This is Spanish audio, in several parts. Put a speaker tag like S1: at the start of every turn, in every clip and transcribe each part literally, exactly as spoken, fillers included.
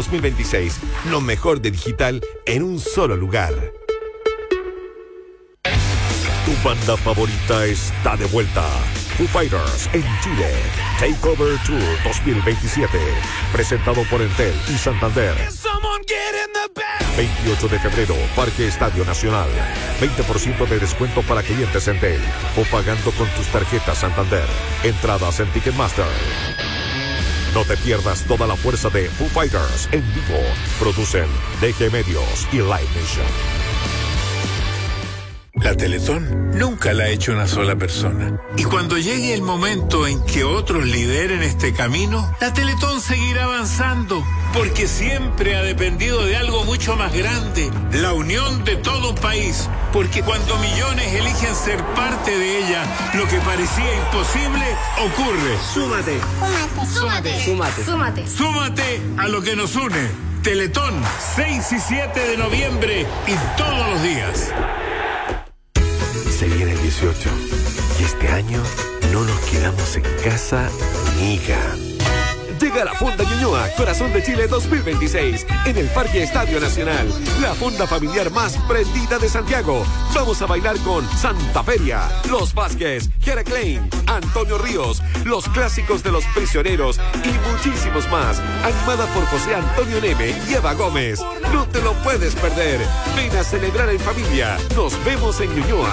S1: dos mil veintiséis. Lo mejor de digital en un solo lugar. Tu banda favorita está de vuelta. Foo Fighters en Chile. Takeover Tour dos mil veintisiete. Presentado por Entel y Santander. veintiocho de febrero, Parque Estadio Nacional. veinte por ciento de descuento para clientes Entel o pagando con tus tarjetas Santander. Entradas en Ticketmaster. No te pierdas toda la fuerza de Foo Fighters en vivo. Producen D G Medios y Live Nation.
S2: La Teletón nunca la ha hecho una sola persona. Y cuando llegue el momento en que otros lideren este camino, la Teletón seguirá avanzando, porque siempre ha dependido de algo mucho más grande, la unión de todo un país. Porque cuando millones eligen ser parte de ella, lo que parecía imposible ocurre.
S3: Súmate.
S4: Súmate.
S3: Súmate.
S4: Súmate.
S2: Súmate a lo que nos une. Teletón, seis y siete de noviembre y todos los días.
S1: Se viene el dieciocho y este año no nos quedamos en casa amiga. Llega la Fonda Ñuñoa, Corazón de Chile dos mil veintiséis, en el Parque Estadio Nacional. La fonda familiar más prendida de Santiago. Vamos a bailar con Santa Feria, Los Vázquez, Jera Klein, Antonio Ríos, los clásicos de Los Prisioneros y muchísimos más. Animada por José Antonio Neme y Eva Gómez. No te lo puedes perder. Ven a celebrar en familia. Nos vemos en Ñuñoa.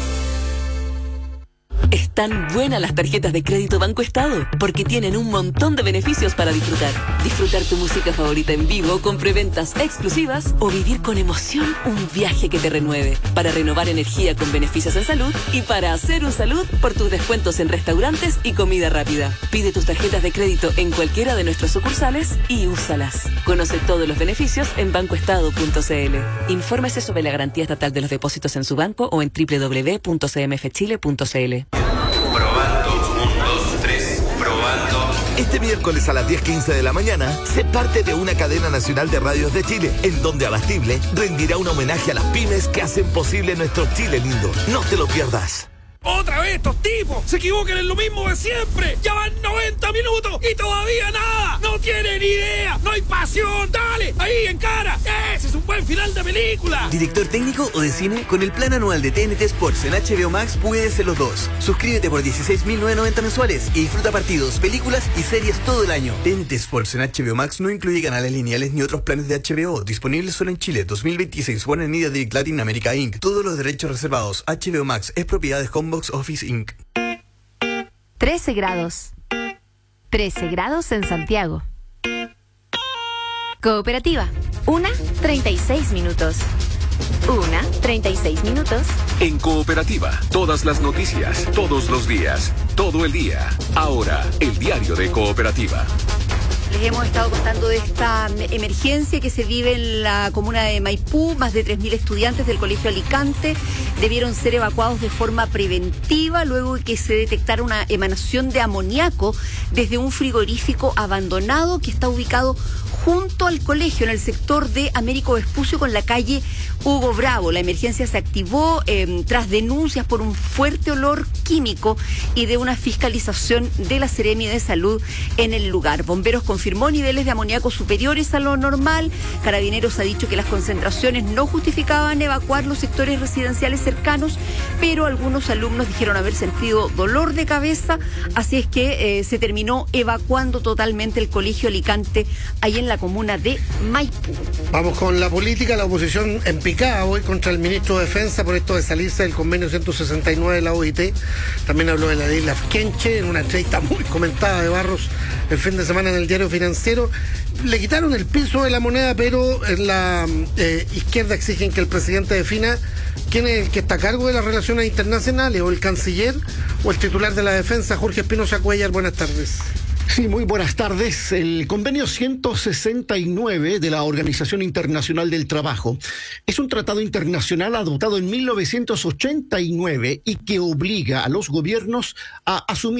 S5: Están buenas las tarjetas de crédito Banco Estado, porque tienen un montón de beneficios para disfrutar. Disfrutar tu música favorita en vivo con preventas exclusivas o vivir con emoción un viaje que te renueve. Para renovar energía con beneficios en salud y para hacer un salud por tus descuentos en restaurantes y comida rápida. Pide tus tarjetas de crédito en cualquiera de nuestras sucursales y úsalas. Conoce todos los beneficios en banco estado punto c l. Infórmese sobre la garantía estatal de los depósitos en su banco o en doble u doble u doble u punto c m f chile punto c l.
S6: Probando, un, dos, tres, probando.
S7: Este miércoles a las diez quince de la mañana, sé parte de una cadena nacional de radios de Chile, en donde Abastible rendirá un homenaje a las pymes que hacen posible nuestro Chile lindo. No te lo pierdas.
S8: ¡Otra vez estos tipos! ¡Se equivocan en lo mismo de siempre! ¡Ya van noventa minutos y todavía nada! ¡No tienen idea! ¡No hay pasión! ¡Dale! ¡Ahí, en cara! ¡Ese es un buen final de película!
S9: ¿Director técnico o de cine? Con el plan anual de T N T Sports en H B O Max puedes ser los dos. Suscríbete por dieciséis mil novecientos noventa mensuales y disfruta partidos, películas y series todo el año. T N T Sports en H B O Max no incluye canales lineales ni otros planes de H B O. Disponible solo en Chile. dos mil veintiséis. Warner Media Direct Latin America incorporated. Todos los derechos reservados. H B O Max es propiedad de Homebox Office incorporated.
S10: trece grados. trece grados en Santiago. Cooperativa. Una, treinta y seis minutos. Una, treinta y seis minutos.
S11: En Cooperativa, todas las noticias, todos los días, todo el día. Ahora, el diario de Cooperativa.
S12: Les hemos estado contando de esta emergencia que se vive en la comuna de Maipú. Más de tres mil estudiantes del Colegio Alicante debieron ser evacuados de forma preventiva luego de que se detectara una emanación de amoníaco desde un frigorífico abandonado que está ubicado junto al colegio, en el sector de Américo Vespucio con la calle Hugo Bravo. La emergencia se activó eh, tras denuncias por un fuerte olor químico y de una fiscalización de la Seremi de Salud en el lugar. Bomberos confirmó niveles de amoníaco superiores a lo normal. Carabineros ha dicho que las concentraciones no justificaban evacuar los sectores residenciales cercanos, pero algunos alumnos dijeron haber sentido dolor de cabeza, así es que eh, se terminó evacuando totalmente el Colegio Alicante ahí en la comuna de Maipú.
S13: Vamos con la política. La oposición en picada hoy contra el ministro de Defensa por esto de salirse del convenio ciento sesenta y nueve de la O I T. También habló de la ley Lafkenche en una entrevista muy comentada de Barros el fin de semana en el Diario Financiero. Le quitaron el piso de la moneda, pero en la eh, izquierda exigen que el presidente defina quién es el que está a cargo de las relaciones internacionales, o el canciller o el titular de la defensa. Jorge Espinosa Cuellar, buenas tardes.
S14: Sí, muy buenas tardes. El convenio ciento sesenta y nueve de la Organización Internacional del Trabajo es un tratado internacional adoptado en mil novecientos ochenta y nueve y que obliga a los gobiernos a asumir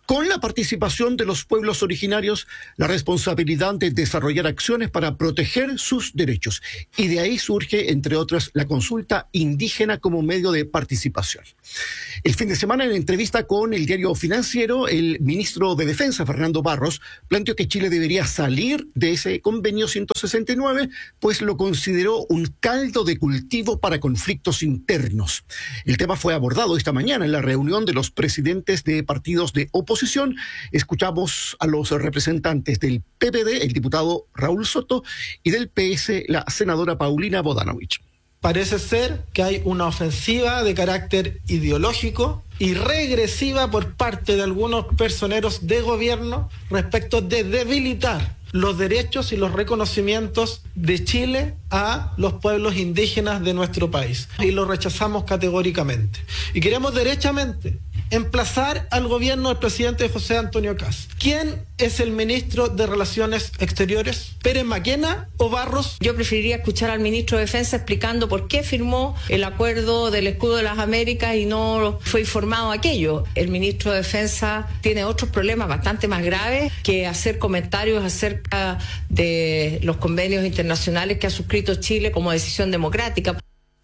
S14: con la participación de los pueblos originarios, la responsabilidad de desarrollar acciones para proteger sus derechos. Y de ahí surge, entre otras, la consulta indígena como medio de participación. El fin de semana, en entrevista con el diario Financiero, el ministro de Defensa, Fernando Barros, planteó que Chile debería salir de ese convenio ciento sesenta y nueve, pues lo consideró un caldo de cultivo para conflictos internos. El tema fue abordado esta mañana en la reunión de los presidentes de partidos de oposición. Oposición. Escuchamos a los representantes del P P D, el diputado Raúl Soto, y del P S, la senadora Paulina Bodanovich.
S3: Parece ser que hay una ofensiva de carácter ideológico y regresiva por parte de algunos personeros de gobierno respecto de debilitar los derechos y los reconocimientos de Chile a los pueblos indígenas de nuestro país. Y lo rechazamos categóricamente. Y queremos derechamente emplazar al gobierno del presidente José Antonio Kast. ¿Quién es el ministro de Relaciones Exteriores? ¿Pérez Maquena o Barros?
S4: Yo preferiría escuchar al ministro de Defensa explicando por qué firmó el acuerdo del Escudo de las Américas y no fue informado aquello. El ministro de Defensa tiene otros problemas bastante más graves que hacer comentarios acerca de los convenios internacionales que ha suscrito Chile como decisión democrática.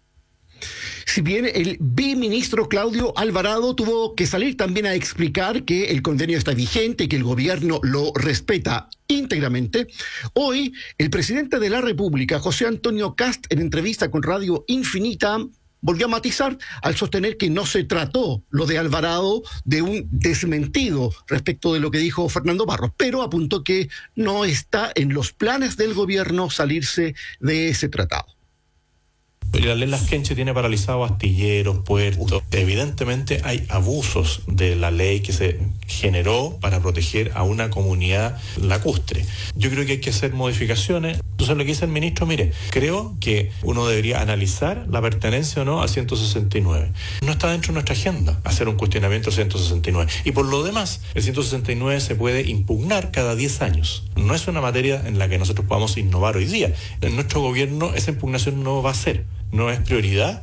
S14: Si bien el biministro Claudio Alvarado tuvo que salir también a explicar que el convenio está vigente y que el gobierno lo respeta íntegramente, hoy el presidente de la República, José Antonio Kast, en entrevista con Radio Infinita, volvió a matizar al sostener que no se trató lo de Alvarado de un desmentido respecto de lo que dijo Fernando Barros, pero apuntó que no está en los planes del gobierno salirse de ese tratado.
S15: La ley Las Quenche tiene paralizados astilleros, puertos. Evidentemente hay abusos de la ley que se generó para proteger a una comunidad lacustre. Yo creo que hay que hacer modificaciones. Entonces lo que dice el ministro, mire, creo que uno debería analizar la pertenencia o no al ciento sesenta y nueve. No está dentro de nuestra agenda hacer un cuestionamiento al ciento sesenta y nueve. Y por lo demás, el ciento sesenta y nueve se puede impugnar cada diez años. No es una materia en la que nosotros podamos innovar hoy día. En nuestro gobierno esa impugnación no va a ser. ¿No es prioridad?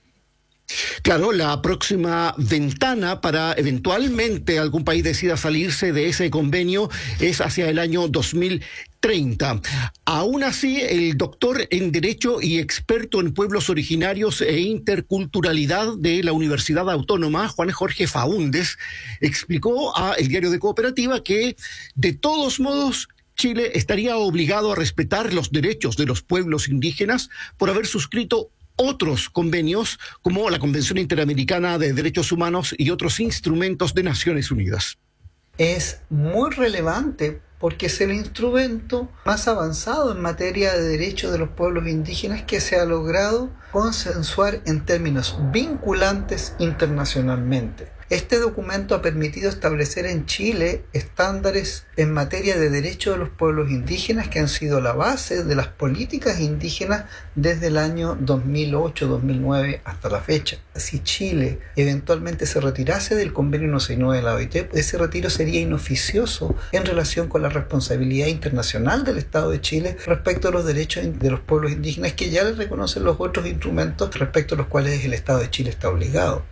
S14: Claro, la próxima ventana para eventualmente algún país decida salirse de ese convenio es hacia el año dos mil treinta. Aún así, el doctor en Derecho y experto en pueblos originarios e interculturalidad de la Universidad Autónoma, Juan Jorge Faúndez, explicó a el Diario de Cooperativa que, de todos modos, Chile estaría obligado a respetar los derechos de los pueblos indígenas por haber suscrito otros convenios como la Convención Interamericana de Derechos Humanos y otros instrumentos de Naciones Unidas.
S16: Es muy relevante porque es el instrumento más avanzado en materia de derechos de los pueblos indígenas que se ha logrado consensuar en términos vinculantes internacionalmente. Este documento ha permitido establecer en Chile estándares en materia de derechos de los pueblos indígenas que han sido la base de las políticas indígenas desde el año dos mil ocho dos mil nueve hasta la fecha. Si Chile eventualmente se retirase del convenio ciento sesenta y nueve de la O I T, ese retiro sería inoficioso en relación con la responsabilidad internacional del Estado de Chile respecto a los derechos de los pueblos indígenas que ya les reconocen los otros instrumentos respecto a los cuales el Estado de Chile está obligado.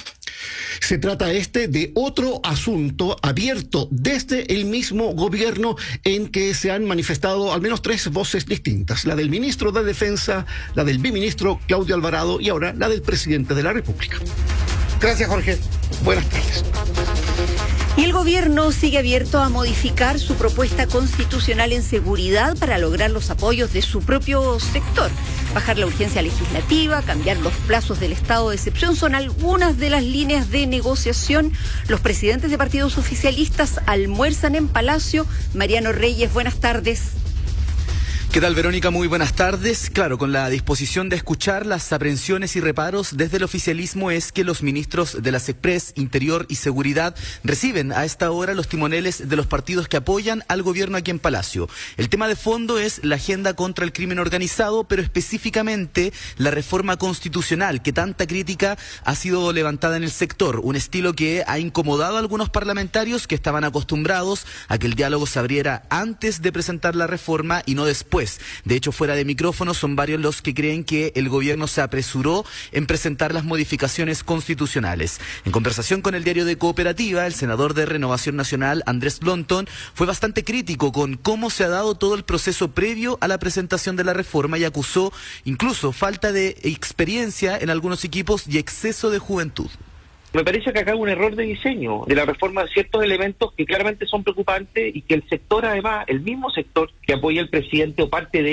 S14: Se trata este de otro asunto abierto desde el mismo gobierno en que se han manifestado al menos tres voces distintas, la del ministro de Defensa, la del biministro Claudio Alvarado y ahora la del presidente de la República.
S13: Gracias, Jorge.
S14: Buenas tardes.
S12: Y el gobierno sigue abierto a modificar su propuesta constitucional en seguridad para lograr los apoyos de su propio sector. Bajar la urgencia legislativa, cambiar los plazos del estado de excepción son algunas de las líneas de negociación. Los presidentes de partidos oficialistas almuerzan en Palacio. Mariano Reyes, buenas tardes.
S17: ¿Qué tal, Verónica? Muy buenas tardes. Claro, con la disposición de escuchar las aprehensiones y reparos desde el oficialismo es que los ministros de la SECPRES, Interior y Seguridad reciben a esta hora los timoneles de los partidos que apoyan al gobierno aquí en Palacio. El tema de fondo es la agenda contra el crimen organizado, pero específicamente la reforma constitucional que tanta crítica ha sido levantada en el sector. Un estilo que ha incomodado a algunos parlamentarios que estaban acostumbrados a que el diálogo se abriera antes de presentar la reforma y no después. después. De hecho, fuera de micrófono, son varios los que creen que el gobierno se apresuró en presentar las modificaciones constitucionales. En conversación con el diario de Cooperativa, el senador de Renovación Nacional, Andrés Blonton, fue bastante crítico con cómo se ha dado todo el proceso previo a la presentación de la reforma y acusó incluso falta de experiencia en algunos equipos y exceso de juventud.
S18: Me parece que acá hay un error de diseño de la reforma de ciertos elementos que claramente son preocupantes y que el sector, además, el mismo sector que apoya al presidente o parte de